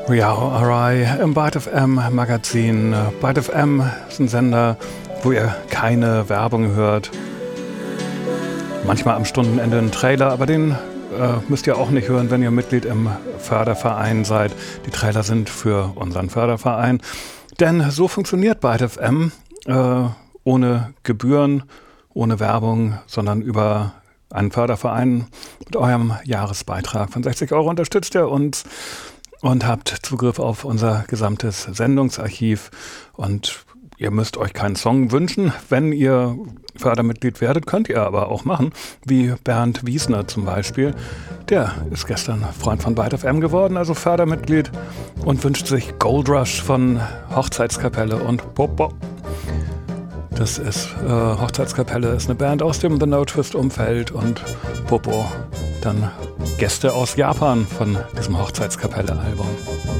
Riao Arai im Byte FM Magazin. Byte FM ist ein Sender, wo ihr keine Werbung hört. Manchmal am Stundenende ein Trailer, aber den müsst ihr auch nicht hören, wenn ihr Mitglied im Förderverein seid. Die Trailer sind für unseren Förderverein. Denn so funktioniert Byte FM ohne Gebühren, ohne Werbung, sondern über einen Förderverein. Mit eurem Jahresbeitrag von 60 € unterstützt ihr uns und habt Zugriff auf unser gesamtes Sendungsarchiv. Und ihr müsst euch keinen Song wünschen. Wenn ihr Fördermitglied werdet, könnt ihr aber auch machen, wie Bernd Wiesner zum Beispiel. Der ist gestern Freund von Byte FM geworden, also Fördermitglied, und wünscht sich Gold Rush von Hochzeitskapelle und Popo. Das ist Hochzeitskapelle ist eine Band aus dem The No Twist Umfeld und Popo dann Gäste aus Japan von diesem Hochzeitskapelle Album.